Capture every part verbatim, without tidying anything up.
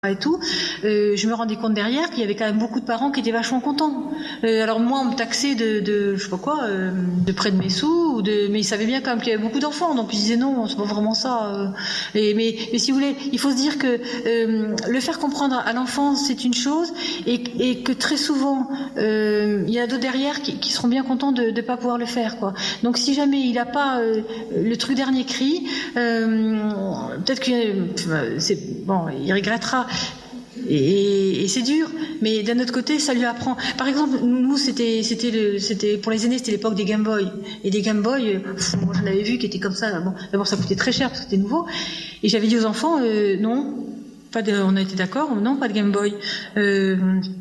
et tout, euh, je me rendais compte derrière qu'il y avait quand même beaucoup de parents qui étaient vachement contents. Euh, alors moi, on me taxait de, de je sais pas quoi, euh, de près de mes sous, ou de, mais ils savaient bien quand même qu'il y avait beaucoup d'enfants, donc ils disaient non, c'est pas vraiment ça. Euh, et, mais, mais si vous voulez, il faut se dire que euh, le faire comprendre à l'enfant, c'est une chose, et, et que très souvent, euh, il y a d'autres derrière qui, qui seront bien contents de ne pas pouvoir le faire, quoi. Donc si jamais il n'a pas euh, le truc dernier cri, euh, peut-être que euh, c'est bon, il regrettera. Et, et c'est dur, mais d'un autre côté, ça lui apprend. Par exemple, nous, c'était, c'était, le, c'était pour les aînés, c'était l'époque des Game Boy. Et des Game Boy, pff, moi j'en avais vu qui étaient comme ça. Bon, d'abord, ça coûtait très cher parce que c'était nouveau. Et j'avais dit aux enfants, euh, non, pas de, on a été d'accord, non, pas de Game Boy. Euh,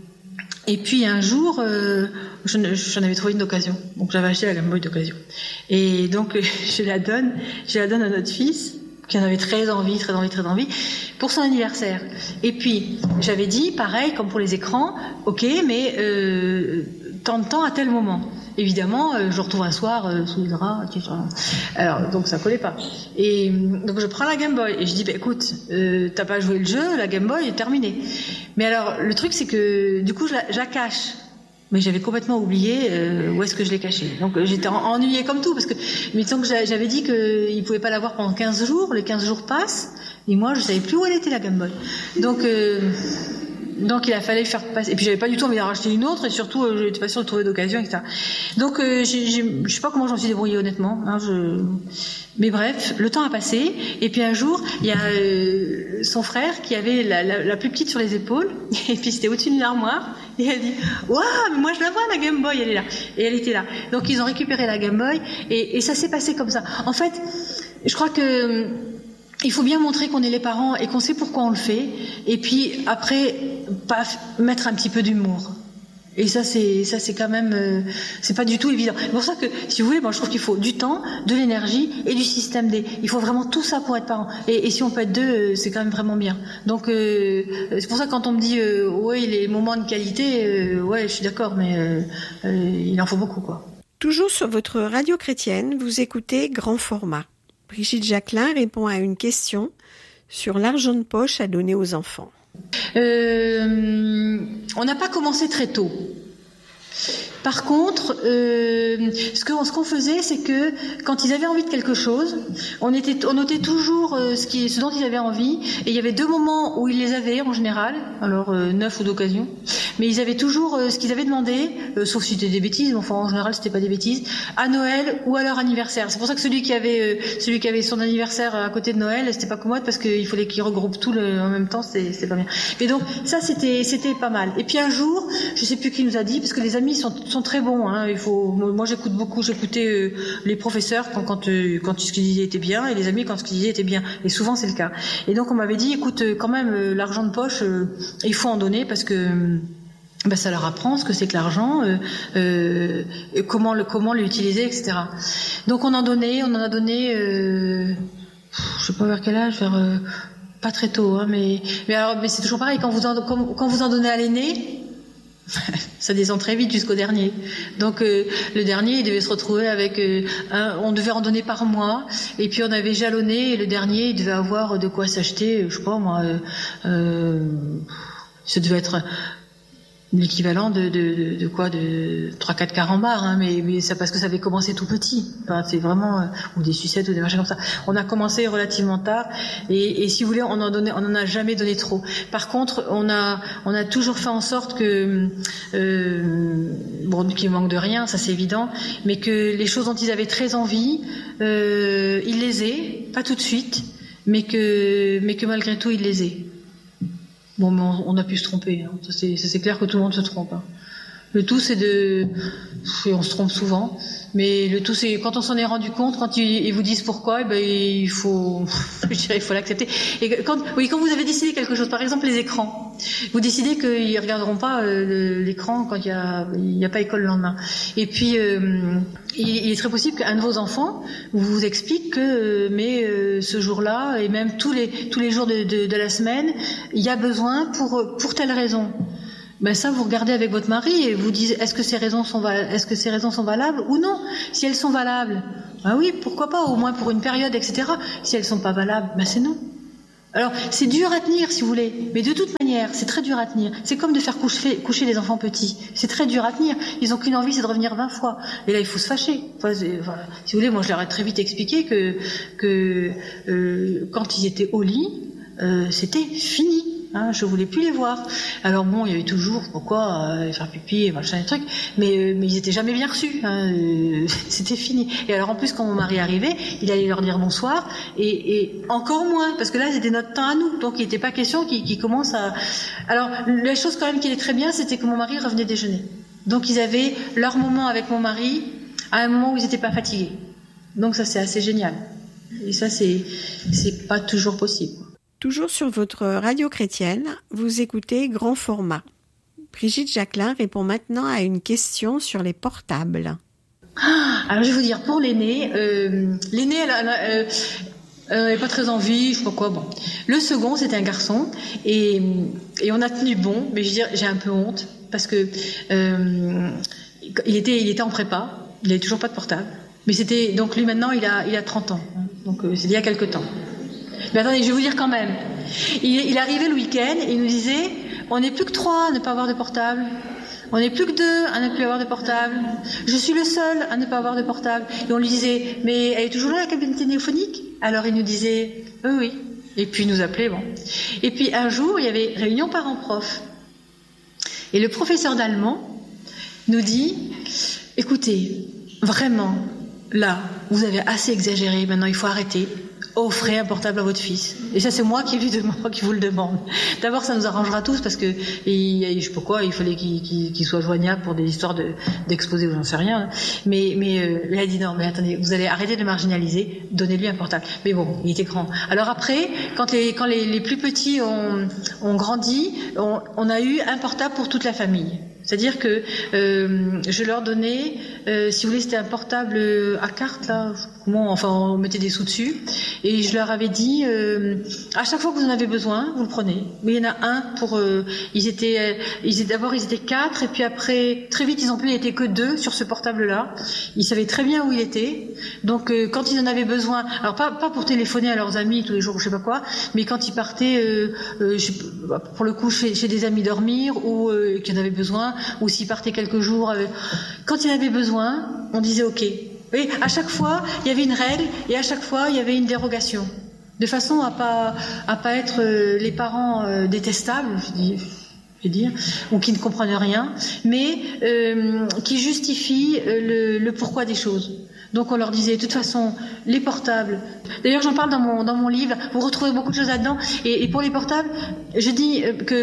et puis un jour, euh, j'en, j'en avais trouvé une d'occasion. Donc j'avais acheté la Game Boy d'occasion. Et donc je la donne, je la donne à notre fils, qui en avait très envie, très envie, très envie, pour son anniversaire. Et puis, j'avais dit, pareil, comme pour les écrans, ok, mais euh, tant de temps à tel moment. Évidemment, euh, je retrouve un soir euh, sous les draps. Alors, donc ça collait pas. Et donc je prends la Game Boy et je dis, bah, écoute, euh, t'as pas joué le jeu, la Game Boy est terminée. Mais alors, le truc, c'est que du coup, je la, je la cache. Mais j'avais complètement oublié euh, où est-ce que je l'ai caché. Donc euh, j'étais en, ennuyée comme tout, parce que mais tant que j'avais dit qu'il ne pouvait pas l'avoir pendant quinze jours, les quinze jours passent, et moi je savais plus où elle était la Game Boy. Donc euh, donc il a fallu faire passer. Et puis j'avais pas du tout envie d'en racheter une autre, et surtout euh, je n'étais pas sûre de trouver d'occasion, et cetera. Donc euh, j'ai, j'ai, je sais pas comment j'en suis débrouillée honnêtement. Hein, je... Mais bref, le temps a passé, et puis un jour, il y a euh, son frère qui avait la, la, la plus petite sur les épaules, et puis c'était au-dessus d'une armoire, et elle dit « Waouh, mais moi je la vois la Game Boy, elle est là !» Et elle était là. Donc ils ont récupéré la Game Boy, et, et ça s'est passé comme ça. En fait, je crois que il faut bien montrer qu'on est les parents et qu'on sait pourquoi on le fait, et puis après, paf, mettre un petit peu d'humour. Et ça, c'est ça, c'est quand même, euh, c'est pas du tout évident. C'est pour ça que, si vous voulez, bon, je trouve qu'il faut du temps, de l'énergie et du système D. Il faut vraiment tout ça pour être parent. Et, et si on peut être deux, euh, c'est quand même vraiment bien. Donc, euh, c'est pour ça que quand on me dit, euh, ouais, les moments de qualité, euh, ouais, je suis d'accord, mais euh, euh, il en faut beaucoup, quoi. Toujours sur votre radio chrétienne, vous écoutez Grand Format. Brigitte Jacquelin répond à une question sur l'argent de poche à donner aux enfants. Euh, on n'a pas commencé très tôt. Par contre, euh, ce, que, ce qu'on faisait, c'est que quand ils avaient envie de quelque chose, on, était, on notait toujours euh, ce, qui, ce dont ils avaient envie, et il y avait deux moments où ils les avaient en général, alors euh, neuf ou d'occasion, mais ils avaient toujours euh, ce qu'ils avaient demandé, euh, sauf si c'était des bêtises, mais enfin en général c'était pas des bêtises, à Noël ou à leur anniversaire. C'est pour ça que celui qui avait, euh, celui qui avait son anniversaire à côté de Noël, c'était pas commode parce qu'il fallait qu'il regroupe tout le, en même temps, c'était, c'était pas bien. Et donc ça c'était, c'était pas mal. Et puis un jour, je sais plus qui nous a dit, parce que les amis sont sont très bons, hein. Il faut, moi j'écoute beaucoup, j'écoutais euh, les professeurs quand quand euh, quand ce qu'ils disaient était bien, et les amis quand ce qu'ils disaient était bien, et souvent c'est le cas. Et donc on m'avait dit, écoute, euh, quand même euh, l'argent de poche, euh, il faut en donner parce que euh, ben, ça leur apprend ce que c'est que l'argent, euh, euh, comment le comment l'utiliser, et cetera. Donc on en donnait, on en a donné, euh, je sais pas vers quel âge, vers euh, pas très tôt, hein, mais mais alors mais c'est toujours pareil quand vous en quand, quand vous en donnez à l'aîné. Ça descend très vite jusqu'au dernier. Donc euh, le dernier, il devait se retrouver avec euh, un, on devait en donner par mois, et puis on avait jalonné, et le dernier, il devait avoir de quoi s'acheter, je sais pas moi, euh, euh, ça devait être l'équivalent de, de, de, de quoi, de trois quatre carambars, hein, mais, mais ça parce que ça avait commencé tout petit. Enfin, c'est vraiment euh, ou des sucettes ou des machins comme ça. On a commencé relativement tard, et, et si vous voulez, on en donnait, on en a jamais donné trop. Par contre, on a, on a toujours fait en sorte que, euh, bon, qu'il manque de rien, ça c'est évident, mais que les choses dont ils avaient très envie, euh, ils les aient, pas tout de suite, mais que, mais que malgré tout ils les aient. Bon, mais on, on a pu se tromper. Hein. Ça, c'est, ça, c'est clair que tout le monde se trompe. Hein. Le tout, c'est de... Et on se trompe souvent. Mais le tout, c'est quand on s'en est rendu compte, quand ils, ils vous disent pourquoi, eh ben, il faut... Je dirais, il faut l'accepter. Et quand, oui, quand vous avez décidé quelque chose, par exemple les écrans, vous décidez qu'ils ne regarderont pas euh, l'écran quand il n'y a, il y a pas école le lendemain. Et puis, euh, il, il est très possible qu'un de vos enfants vous explique que euh, mais euh, ce jour-là, et même tous les, tous les jours de, de, de la semaine, il y a besoin pour, pour telle raison. Ben ça, vous regardez avec votre mari et vous dites est-ce que ces raisons sont val- est-ce que ces raisons sont valables ou non. Si elles sont valables, ben oui, pourquoi pas, au moins pour une période, et cetera. Si elles sont pas valables, ben c'est non. Alors, c'est dur à tenir, si vous voulez, mais de toute manière, c'est très dur à tenir. C'est comme de faire coucher, coucher les enfants petits. C'est très dur à tenir. Ils ont qu'une envie, c'est de revenir vingt fois. Et là, il faut se fâcher. Enfin, enfin, si vous voulez, moi, je leur ai très vite expliqué que, que euh, quand ils étaient au lit, euh, c'était fini. Hein, je voulais plus les voir. Alors bon, il y avait toujours pourquoi euh, faire pipi et machin des trucs, mais euh, mais ils étaient jamais bien reçus. Hein, euh, c'était fini. Et alors en plus, quand mon mari arrivait, il allait leur dire bonsoir et, et encore moins parce que là c'était notre temps à nous. Donc il n'était pas question qu'ils qu'ils commencent à. Alors la chose quand même qui est très bien, c'était que mon mari revenait déjeuner. Donc ils avaient leur moment avec mon mari à un moment où ils n'étaient pas fatigués. Donc ça c'est assez génial. Et ça c'est c'est pas toujours possible. Toujours sur votre radio chrétienne, vous écoutez Grand Format. Brigitte Jacquelin répond maintenant à une question sur les portables. Ah, alors je vais vous dire, pour l'aîné, euh, l'aîné, elle, elle, elle, elle n'avait pas très envie, je sais pas quoi. Bon, le second, c'était un garçon, et, et on a tenu bon, mais je veux dire, j'ai un peu honte parce que euh, il était, il était en prépa, il n'avait toujours pas de portable, mais c'était donc lui maintenant, il a, il a trente ans, donc euh, c'est il y a quelque temps. Mais attendez, je vais vous dire quand même. Il, il arrivait le week-end et il nous disait, on n'est plus que trois à ne pas avoir de portable. On n'est plus que deux à ne plus avoir de portable. Je suis le seul à ne pas avoir de portable. Et on lui disait, mais elle est toujours là la cabine téléphonique? Alors il nous disait, oui, oui. Et puis il nous appelait, bon. Et puis un jour, il y avait réunion parents-prof. Et le professeur d'allemand nous dit, écoutez, vraiment, là, vous avez assez exagéré, maintenant il faut arrêter. Offrez un portable à votre fils. Et ça, c'est moi qui lui demande, qui vous le demande. D'abord, ça nous arrangera tous parce que, et, je sais pas quoi, il fallait qu'il, qu'il, qu'il soit joignable pour des histoires de, d'exposer ou j'en sais rien. Mais, mais, euh, il a dit non, mais attendez, vous allez arrêter de le marginaliser, donnez-lui un portable. Mais bon, il était grand. Alors après, quand les, quand les, les plus petits ont, ont grandi, on, on a eu un portable pour toute la famille. C'est-à-dire que euh, je leur donnais, euh, si vous voulez, c'était un portable à carte là, comment, enfin on mettait des sous dessus, et je leur avais dit, euh, à chaque fois que vous en avez besoin, vous le prenez. Mais il y en a un pour, euh, ils étaient, ils étaient d'abord ils étaient quatre, et puis après très vite ils ont pu, il était que deux sur ce portable-là. Ils savaient très bien où il était, donc euh, quand ils en avaient besoin, alors pas pas pour téléphoner à leurs amis tous les jours ou je sais pas quoi, mais quand ils partaient, euh, euh, je, pour le coup chez, chez des amis dormir ou euh, qui en avaient besoin. Ou s'il partait quelques jours, euh, quand il avait besoin, on disait ok. Oui, à chaque fois, il y avait une règle et à chaque fois, il y avait une dérogation, de façon à pas à pas être euh, les parents euh, détestables, je dis, je vais dire, ou qui ne comprennent rien, mais euh, qui justifient euh, le, le pourquoi des choses. Donc on leur disait, de toute façon, les portables. D'ailleurs, j'en parle dans mon dans mon livre. Vous retrouvez beaucoup de choses là-dedans. Et, et pour les portables, je dis euh, que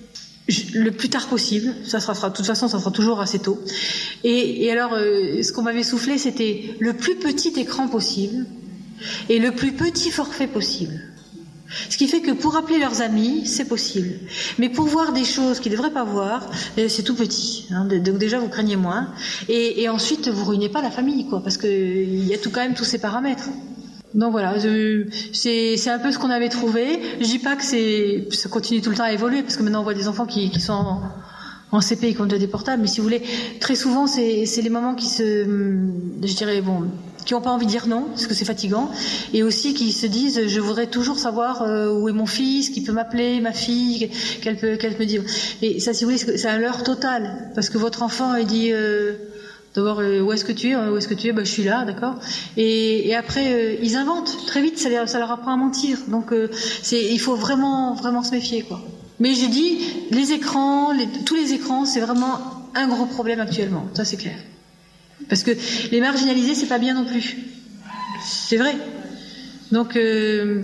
le plus tard possible, ça sera, de toute façon ça sera toujours assez tôt. Et, et alors euh, ce qu'on m'avait soufflé, c'était le plus petit écran possible et le plus petit forfait possible. Ce qui fait que pour appeler leurs amis, c'est possible. Mais pour voir des choses qu'ils ne devraient pas voir, c'est tout petit. Hein, donc déjà vous craignez moins. Et, et ensuite vous ruinez pas la famille, quoi, parce que il y a tout quand même tous ces paramètres. Donc voilà, je, c'est, c'est un peu ce qu'on avait trouvé. Je dis pas que c'est, ça continue tout le temps à évoluer parce que maintenant on voit des enfants qui, qui sont en, en C P et qui ont déjà des portables. Mais si vous voulez, très souvent c'est, c'est les mamans qui se, je dirais bon, qui n'ont pas envie de dire non parce que c'est fatigant, et aussi qui se disent je voudrais toujours savoir euh, où est mon fils, qui peut m'appeler, ma fille, qu'elle peut, qu'elle peut me dire. Et ça, si vous voulez, c'est un leurre total parce que votre enfant il dit. Euh, D'abord, euh, où est-ce que tu es? Où est-ce que tu es? Bah, je suis là, d'accord. Et, et après, euh, ils inventent très vite. Ça, les, ça leur apprend à mentir. Donc, euh, c'est, il faut vraiment, vraiment se méfier, quoi. Mais j'ai dit, les écrans, les, tous les écrans, c'est vraiment un gros problème actuellement. Ça, c'est clair. Parce que les marginaliser, c'est pas bien non plus. C'est vrai. Donc, euh,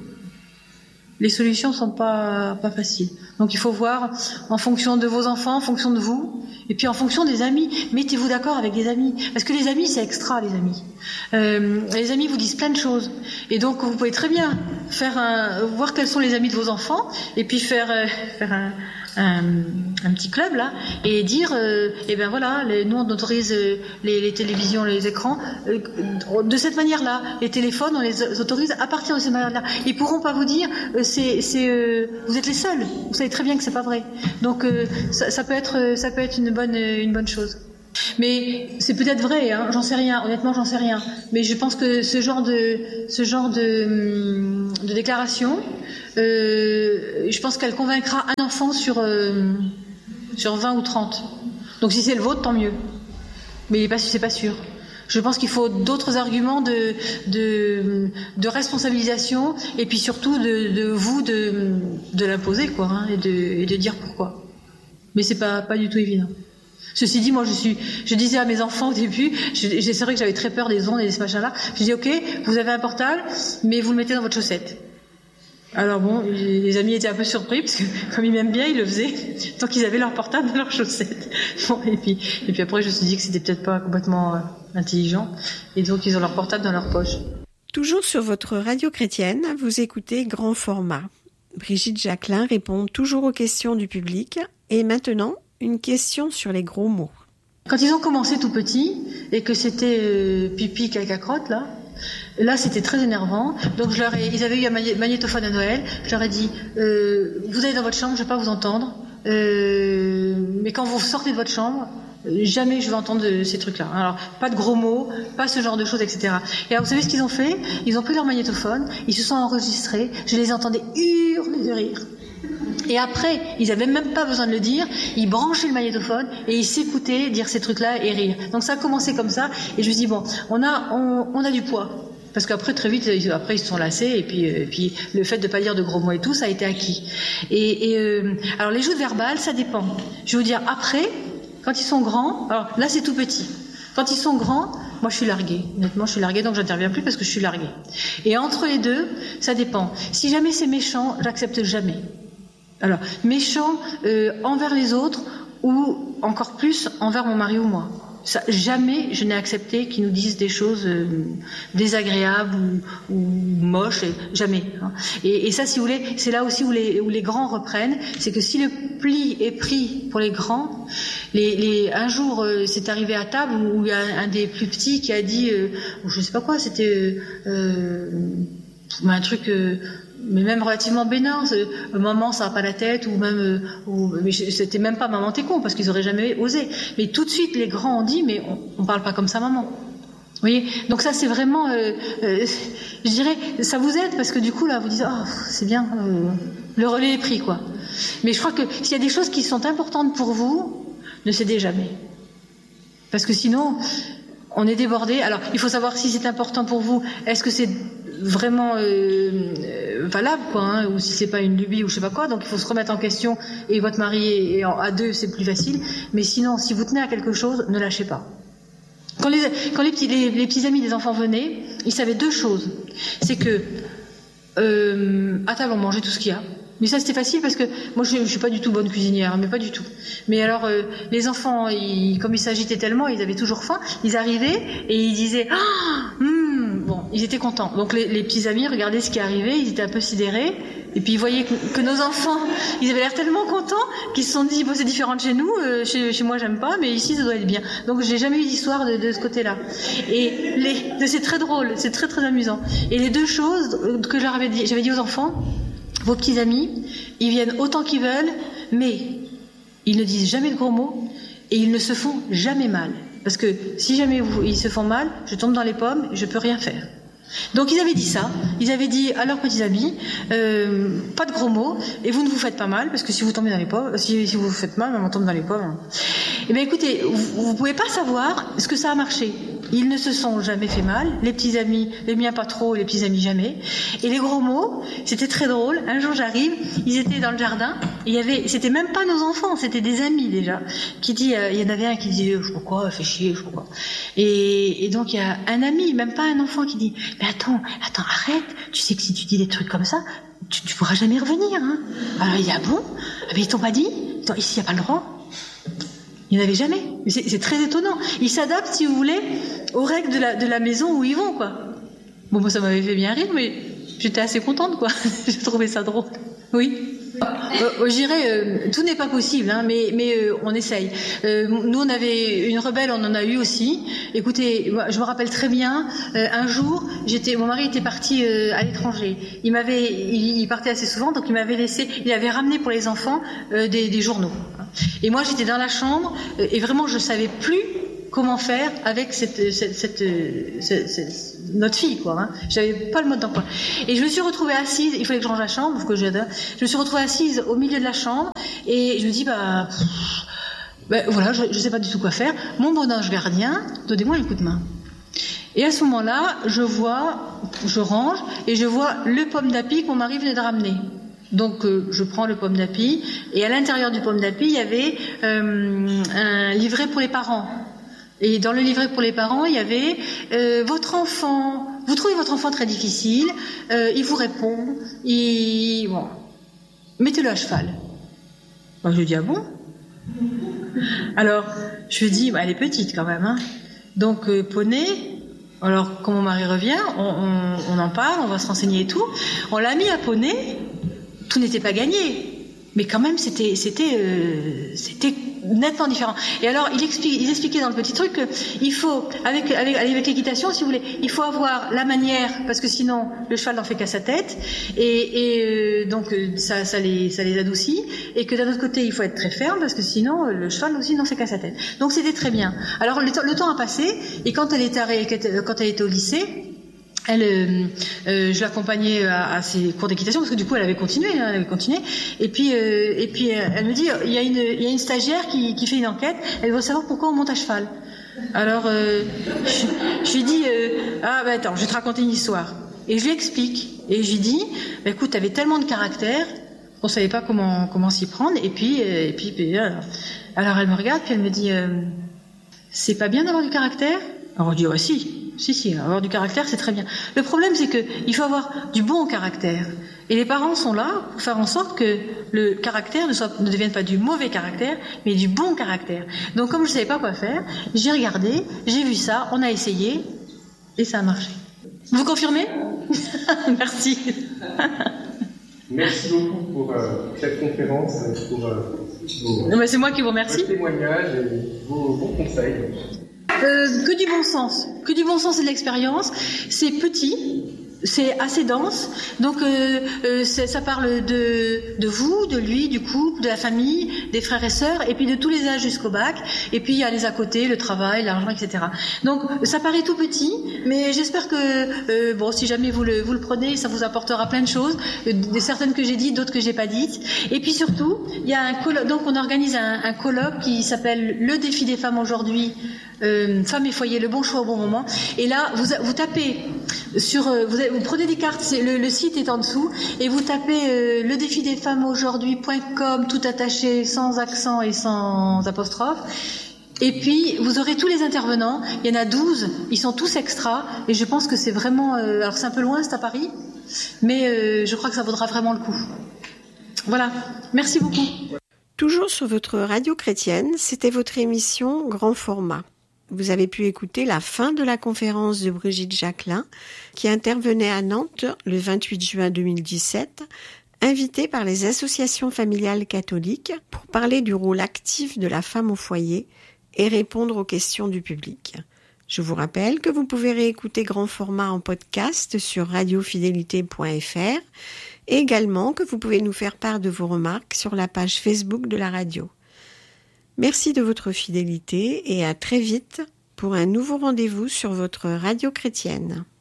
les solutions sont pas, pas faciles. Donc, il faut voir en fonction de vos enfants, en fonction de vous. Et puis en fonction des amis, mettez-vous d'accord avec les amis, parce que les amis c'est extra, les amis. Euh, les amis vous disent plein de choses, et donc vous pouvez très bien faire un, voir quels sont les amis de vos enfants, et puis faire euh, faire un, un, un petit club là, et dire, euh, eh ben voilà, les, nous on autorise euh, les, les télévisions, les écrans euh, de cette manière-là, les téléphones on les autorise à partir de cette manière-là. Ils pourront pas vous dire, euh, c'est, c'est, euh, vous êtes les seuls. Vous savez très bien que c'est pas vrai. Donc euh, ça, ça peut être, ça peut être une bonne, une bonne chose. Mais c'est peut-être vrai, hein, j'en sais rien. Honnêtement, j'en sais rien. Mais je pense que ce genre de, ce genre de, de déclaration. Euh, je pense qu'elle convaincra un enfant sur, euh, sur vingt ou trente. Donc si c'est le vôtre, tant mieux. Mais il est pas, c'est pas sûr. Je pense qu'il faut d'autres arguments de, de, de responsabilisation et puis surtout de, de vous de, de l'imposer, quoi, hein, et, de, et de dire pourquoi. Mais c'est pas, pas du tout évident. Ceci dit, moi, je suis, je disais à mes enfants au début, je, c'est vrai que j'avais très peur des ondes et de ce machin-là. Je dis, ok, vous avez un portable, mais vous le mettez dans votre chaussette. Alors bon, les amis étaient un peu surpris parce que comme ils m'aiment bien, ils le faisaient tant qu'ils avaient leur portable dans leurs chaussettes. Bon, et puis, et puis après, je me suis dit que c'était peut-être pas complètement euh, intelligent, et donc ils ont leur portable dans leur poche. Toujours sur votre radio chrétienne, vous écoutez Grand Format. Brigitte Jacquelin répond toujours aux questions du public, et maintenant, une question sur les gros mots. Quand ils ont commencé tout petits, et que c'était euh, pipi, caca, crotte, là, là c'était très énervant. Donc je leur ai, ils avaient eu un magnétophone à Noël, je leur ai dit, euh, vous allez dans votre chambre, je ne vais pas vous entendre, euh, mais quand vous sortez de votre chambre, jamais je vais entendre de ces trucs-là. Alors, pas de gros mots, pas ce genre de choses, et cetera. Et alors, vous savez ce qu'ils ont fait? Ils ont pris leur magnétophone, ils se sont enregistrés, je les entendais hurler de rire. Et après, ils n'avaient même pas besoin de le dire, ils branchaient le magnétophone et ils s'écoutaient dire ces trucs-là et rire. Donc ça a commencé comme ça, et je me suis dit, bon, on a, on, on a du poids. Parce qu'après, très vite, après, ils se sont lassés, et puis, et puis le fait de ne pas dire de gros mots et tout, ça a été acquis. Et, et euh, alors, les joutes verbales, ça dépend. Je vais vous dire, après, quand ils sont grands, alors là, c'est tout petit. Quand ils sont grands, moi, je suis larguée. Honnêtement, je suis larguée, donc j'interviens plus parce que je suis larguée. Et entre les deux, ça dépend. Si jamais c'est méchant, j'accepte jamais. Alors, méchant euh, envers les autres ou encore plus envers mon mari ou moi. Ça, jamais je n'ai accepté qu'ils nous disent des choses euh, désagréables ou, ou moches, et, jamais. Hein. Et, et ça, si vous voulez, c'est là aussi où les, où les grands reprennent, c'est que si le pli est pris pour les grands, les, les, un jour, euh, c'est arrivé à table où il y a un, un des plus petits qui a dit, euh, je sais pas quoi, c'était euh, un truc... Euh, mais même relativement bénin, maman ça va pas la tête, ou même euh, ou, mais c'était même pas maman t'es con, parce qu'ils auraient jamais osé. Mais tout de suite les grands ont dit, mais on, on parle pas comme ça maman. Vous voyez, donc ça c'est vraiment euh, euh, je dirais ça vous aide, parce que du coup là vous dites oh c'est bien, euh, le relais est pris, quoi. Mais je crois que s'il y a des choses qui sont importantes pour vous, ne cédez jamais, parce que sinon on est débordé. Alors il faut savoir si c'est important pour vous, est-ce que c'est vraiment euh, valable, quoi, hein, ou si c'est pas une lubie ou je sais pas quoi. Donc il faut se remettre en question, et votre mari est, est en, à deux, c'est plus facile. Mais sinon, si vous tenez à quelque chose, ne lâchez pas. Quand les, quand les petits, les, les petits amis des enfants venaient, ils savaient deux choses. C'est que euh, à table on mangeait tout ce qu'il y a. Mais ça c'était facile parce que moi je, je suis pas du tout bonne cuisinière, mais pas du tout. Mais alors euh, les enfants, ils, comme ils s'agitaient tellement, ils avaient toujours faim. Ils arrivaient et ils disaient ah, hum, bon, ils étaient contents. Donc les, les petits amis regardaient ce qui arrivait, ils étaient un peu sidérés. Et puis ils voyaient que, que nos enfants, ils avaient l'air tellement contents qu'ils se sont dit bon c'est différent de chez nous, euh, chez, chez moi j'aime pas, mais ici ça doit être bien. Donc j'ai jamais eu d'histoire de, de ce côté-là. Et les, c'est très drôle, c'est très très amusant. Et les deux choses que j'avais dit, j'avais dit aux enfants, vos petits amis, ils viennent autant qu'ils veulent, mais ils ne disent jamais de gros mots et ils ne se font jamais mal. Parce que si jamais vous, ils se font mal, je tombe dans les pommes et je peux rien faire. Donc ils avaient dit ça, ils avaient dit à leurs petits amis, euh, pas de gros mots, et vous ne vous faites pas mal, parce que si vous tombez dans les pommes, si, si vous vous faites mal, on tombe dans les pommes. Eh bien écoutez, vous ne pouvez pas savoir ce que ça a marché. Ils ne se sont jamais fait mal, les petits amis, les miens pas trop, les petits amis jamais. Et les gros mots, c'était très drôle. Un jour j'arrive, ils étaient dans le jardin, il y avait, c'était même pas nos enfants, c'était des amis déjà. Qui dit, euh, il y en avait un qui dit, je sais pas quoi, fait chier, je sais pas quoi. Et, et donc il y a un ami, même pas un enfant, qui dit, mais attends, attends, arrête. Tu sais que si tu dis des trucs comme ça, tu, tu pourras jamais revenir, hein. Alors il dit, ah bon? Ah, mais ils t'ont pas dit? Ici il y a pas le droit. Il n'y en avait jamais. C'est, c'est très étonnant. Ils s'adaptent, si vous voulez, aux règles de la, de la maison où ils vont, quoi. Bon, moi, ça m'avait fait bien rire, mais j'étais assez contente, quoi. J'ai trouvé ça drôle. Oui. Euh, je dirais, euh, tout n'est pas possible, hein, mais, mais euh, on essaye. Euh, nous, on avait une rebelle, on en a eu aussi. Écoutez, moi, je me rappelle très bien. Euh, un jour, j'étais, mon mari était parti euh, à l'étranger. Il m'avait, il, il partait assez souvent, donc il m'avait laissé, il avait ramené pour les enfants euh, des, des journaux. Et moi, j'étais dans la chambre euh, et vraiment, je savais plus comment faire avec cette, cette, cette, cette, cette notre fille, quoi. Hein. J'avais pas le mode d'emploi. Et je me suis retrouvée assise. Il fallait que je range la chambre, parce que j'adore. Je me suis retrouvée assise au milieu de la chambre et je me dis bah, pff, bah voilà, je, je sais pas du tout quoi faire. Mon bon ange gardien, donnez-moi un coup de main. Et à ce moment-là, je vois, je range et je vois le pomme d'api que mon mari venait de ramener. Donc euh, je prends le pomme d'api et à l'intérieur du pomme d'api, il y avait euh, un livret pour les parents. Et dans le livret pour les parents, il y avait euh, votre enfant, vous trouvez votre enfant très difficile, euh, il vous répond, il... bon, mettez-le à cheval. Moi, je lui dis, ah bon? Alors, je lui dis, bah, elle est petite quand même, hein. Donc, euh, poney, alors quand mon mari revient, on, on, on en parle, on va se renseigner et tout. On l'a mis à poney, tout n'était pas gagné. Mais quand même, c'était, c'était, euh, c'était nettement différent. Et alors, il explique, il expliquait dans le petit truc qu'il faut, avec, avec, avec l'équitation, si vous voulez, il faut avoir la manière, parce que sinon, le cheval n'en fait qu'à sa tête, et, et euh, donc ça, ça les, ça les adoucit, et que d'un autre côté, il faut être très ferme, parce que sinon, le cheval aussi n'en fait qu'à sa tête. Donc c'était très bien. Alors le, le temps a passé, et quand elle était, quand elle était au lycée, Elle, euh, euh, je l'accompagnais à, à ses cours d'équitation parce que du coup elle avait continué, hein, elle avait continué. Et puis, euh, et puis elle me dit, il y a une, il y a une stagiaire qui, qui fait une enquête. Elle veut savoir pourquoi on monte à cheval. Alors, euh, je, je lui dis, euh, ah bah attends, je vais te raconter une histoire. Et je lui explique. Et je lui dis, bah, écoute, t'avais tellement de caractère qu'on savait pas comment comment s'y prendre. Et puis, euh, et puis, puis alors, alors elle me regarde puis elle me dit, euh, c'est pas bien d'avoir du caractère? Alors je dis, ouais, si. Si, si, avoir du caractère, c'est très bien. Le problème, c'est que il faut avoir du bon caractère. Et les parents sont là pour faire en sorte que le caractère ne, soit, ne devienne pas du mauvais caractère, mais du bon caractère. Donc, comme je ne savais pas quoi faire, j'ai regardé, j'ai vu ça, on a essayé, et ça a marché. Vous confirmez? Merci. Merci beaucoup pour euh, cette conférence, pour euh, vos, non, mais c'est moi qui vous remercie. Vos témoignages et vos bons conseils. Euh, que du bon sens, que du bon sens et de l'expérience. C'est petit, c'est assez dense, donc euh, euh, ça parle de, de vous, de lui, du couple, de la famille, des frères et sœurs, et puis de tous les âges jusqu'au bac, et puis il y a les à côté, le travail, l'argent, et cetera. Donc ça paraît tout petit, mais j'espère que, euh, bon, si jamais vous le, vous le prenez, ça vous apportera plein de choses, euh, certaines que j'ai dites, d'autres que j'ai pas dites. Et puis surtout, il y a un colloque, donc on organise un, un colloque qui s'appelle Le défi des femmes aujourd'hui. Euh, femmes et foyer, le bon choix au bon moment. Et là, vous, vous tapez sur, euh, vous, vous prenez des cartes, c'est, le, le site est en dessous, et vous tapez euh, le défi des femmes aujourd'hui point com, tout attaché, sans accent et sans apostrophe. Et puis, vous aurez tous les intervenants. Il y en a douze, ils sont tous extra, et je pense que c'est vraiment, euh, alors c'est un peu loin, c'est à Paris, mais euh, je crois que ça vaudra vraiment le coup. Voilà. Merci beaucoup. Toujours sur votre radio chrétienne, c'était votre émission Grand Format. Vous avez pu écouter la fin de la conférence de Brigitte Jacquelin, qui intervenait à Nantes le vingt-huit juin deux mille dix-sept, invitée par les associations familiales catholiques pour parler du rôle actif de la femme au foyer et répondre aux questions du public. Je vous rappelle que vous pouvez réécouter Grand Format en podcast sur radio fidélité point f r et également que vous pouvez nous faire part de vos remarques sur la page Facebook de la radio. Merci de votre fidélité et à très vite pour un nouveau rendez-vous sur votre radio chrétienne.